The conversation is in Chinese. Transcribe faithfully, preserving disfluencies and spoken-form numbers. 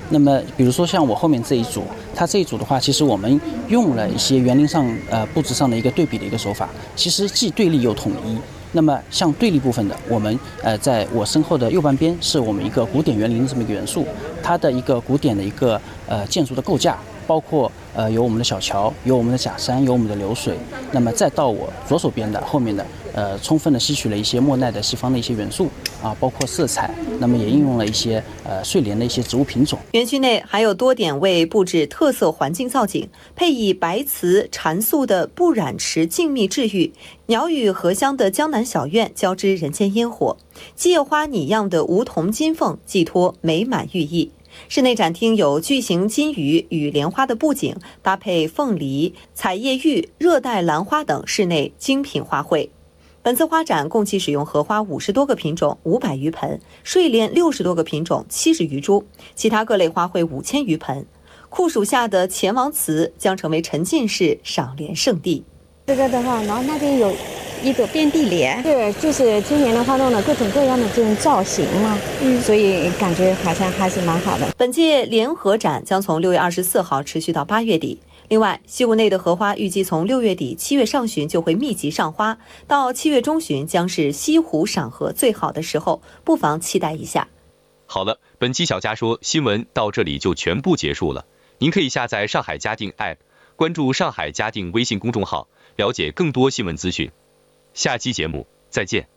那么比如说像我后面这一组，它这一组的话，其实我们用了一些园林上呃布置上的一个对比的一个手法，其实既对立又统一。那么像对立部分的，我们呃在我身后的右半边是我们一个古典园林的这么一个元素，它的一个古典的一个呃建筑的构架，包括呃有我们的小桥，有我们的假山，有我们的流水。那么再到我左手边的后面的呃，充分的吸取了一些莫奈的西方的一些元素啊，包括色彩，那么也应用了一些呃睡莲的一些植物品种。 园区内还有多点为布置特色环境造景，配以白瓷禅塑的不染池静谧治愈，鸟语荷香的江南小院交织人间烟火，借花拟样的梧桐金凤寄托美满寓意。室内展厅有巨型金鱼与莲花的布景，搭配凤梨、彩叶玉、热带兰花等室内精品花卉。本次花展共计使用荷花五十多个品种，五百余盆；睡莲六十多个品种，七十余株；其他各类花卉五千余盆。酷暑下的钱王祠将成为沉浸式赏莲圣地。 这个的话，然后那边有一朵遍地莲，对，就是今年的话弄了各种各样的这种造型嘛，嗯，所以感觉好像还是蛮好的。 本届联合展将从六月二十四号持续到八月底。另外，西湖内的荷花预计从六月底七月上旬就会密集上花，到七月中旬将是西湖赏荷最好的时候，不妨期待一下。 好了，本期小佳说新闻到这里就全部结束了。您可以下载上海嘉定 A P P， 关注上海嘉定微信公众号，了解更多新闻资讯。下期节目再见。